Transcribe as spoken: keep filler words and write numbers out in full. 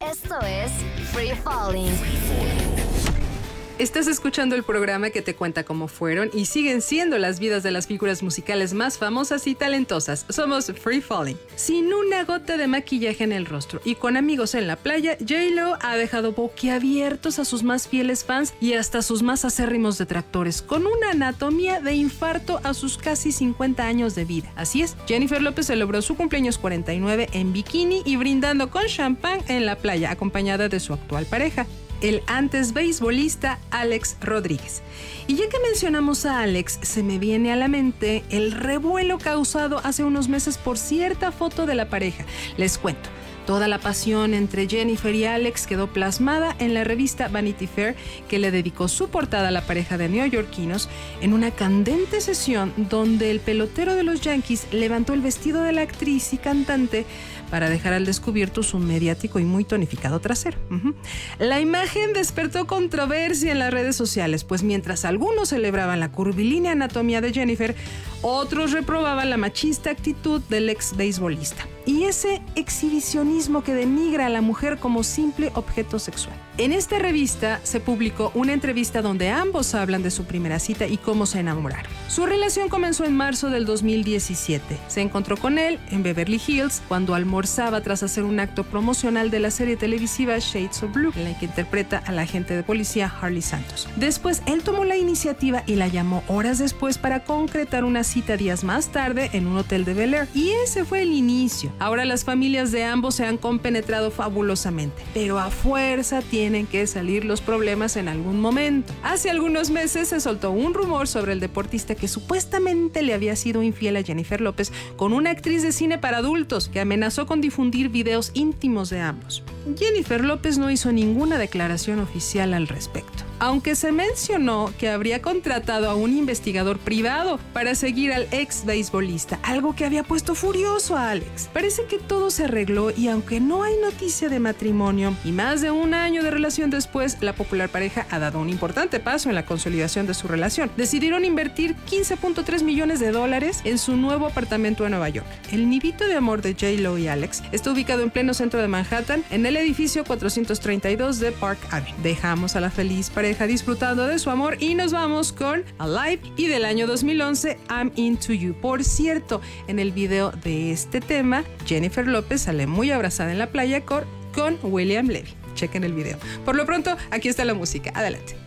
Esto es Free Falling. Estás escuchando el programa que te cuenta cómo fueron y siguen siendo las vidas de las figuras musicales más famosas y talentosas. Somos Free Falling. Sin una gota de maquillaje en el rostro y con amigos en la playa, J-Lo ha dejado boquiabiertos a sus más fieles fans y hasta sus más acérrimos detractores, con una anatomía de infarto a sus casi cincuenta años de vida. Así es, Jennifer López celebró su cumpleaños cuarenta y nueve en bikini y brindando con champán en la playa, acompañada de su actual pareja, el antes beisbolista Alex Rodríguez. Y ya que mencionamos a Alex, se me viene a la mente el revuelo causado hace unos meses por cierta foto de la pareja. Les cuento. Toda la pasión entre Jennifer y Alex quedó plasmada en la revista Vanity Fair, que le dedicó su portada a la pareja de neoyorquinos en una candente sesión donde el pelotero de los Yankees levantó el vestido de la actriz y cantante para dejar al descubierto su mediático y muy tonificado trasero. Uh-huh. La imagen despertó controversia en las redes sociales, pues mientras algunos celebraban la curvilínea anatomía de Jennifer, otros reprobaban la machista actitud del ex beisbolista y ese exhibicionismo que denigra a la mujer como simple objeto sexual. En esta revista se publicó una entrevista donde ambos hablan de su primera cita y cómo se enamoraron. Su relación comenzó en marzo del dos mil diecisiete. Se encontró con él en Beverly Hills cuando almorzaba tras hacer un acto promocional de la serie televisiva Shades of Blue, en la que interpreta a la agente de policía Harley Santos. Después, él tomó la iniciativa y la llamó horas después para concretar una cita días más tarde en un hotel de Bel Air. Y ese fue el inicio. Ahora las familias de ambos se han compenetrado fabulosamente, pero a fuerza tienen que salir los problemas en algún momento. Hace algunos meses se soltó un rumor sobre el deportista que supuestamente le había sido infiel a Jennifer López con una actriz de cine para adultos que amenazó con difundir videos íntimos de ambos. Jennifer López no hizo ninguna declaración oficial al respecto, aunque se mencionó que habría contratado a un investigador privado para seguir al ex beisbolista, algo que había puesto furioso a Alex. Parece que todo se arregló y aunque no hay noticia de matrimonio y más de un año de relación después, la popular pareja ha dado un importante paso en la consolidación de su relación. Decidieron invertir quince punto tres millones de dólares en su nuevo apartamento en Nueva York. El nidito de amor de J-Lo y Alex está ubicado en pleno centro de Manhattan, en el edificio cuatrocientos treinta y dos de Park Avenue. Dejamos a la feliz pareja disfrutando de su amor y nos vamos con Alive y del año dos mil once I'm Into You. Por cierto, en el video de este tema, Jennifer López sale muy abrazada en la playa con, con William Levy. Chequen el video. Por lo pronto, aquí está la música. Adelante.